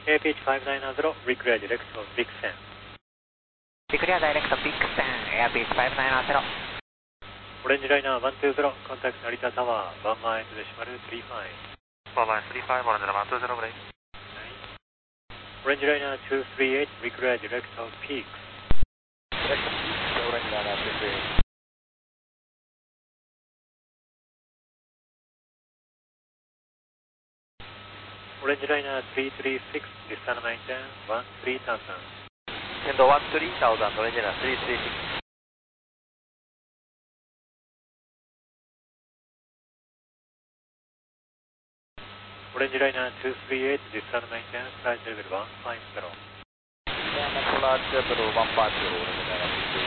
APH590, Reclear Direct of Vixen. Reclear Direct of Vixen, APH590. Orange Liner 120, contact Narita Tower, 1 mile to decimal 35. 1 mile 35, Orange Liner 120, ready. Orange Liner 238, Reclear Direct of Peaks. Direct of Peaks, Orange Liner 238. Orange Liner 336, descent maintain 13,000. Send 13,000, Orange Liner 336. Orange Liner 238, descent maintain flight level 150. Flight level 150, Orange Liner 238.